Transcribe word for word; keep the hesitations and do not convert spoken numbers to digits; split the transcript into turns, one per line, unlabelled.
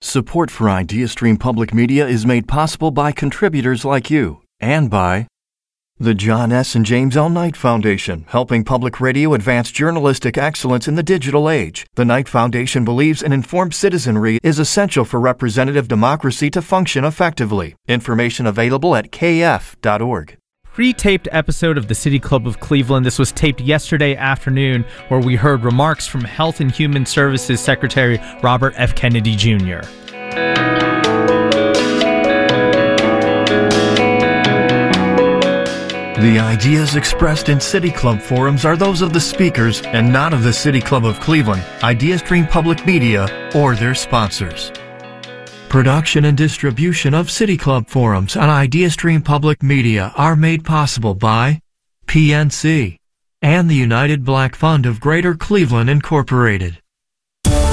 Support for IdeaStream Public Media is made possible by contributors like you and by the John S. and James L. Knight Foundation, helping public radio advance journalistic excellence in the digital age. The Knight Foundation believes an informed citizenry is essential for representative democracy to function effectively. Information available at k f dot org.
Pre-taped episode of the City Club of Cleveland. This was taped yesterday afternoon, where we heard remarks from Health and Human Services Secretary Robert F. Kennedy Junior
The ideas expressed in City Club forums are those of the speakers and not of the City Club of Cleveland, IdeaStream Public Media, or their sponsors. Production and distribution of City Club forums on IdeaStream Public Media are made possible by P N C and the United Black Fund of Greater Cleveland Incorporated.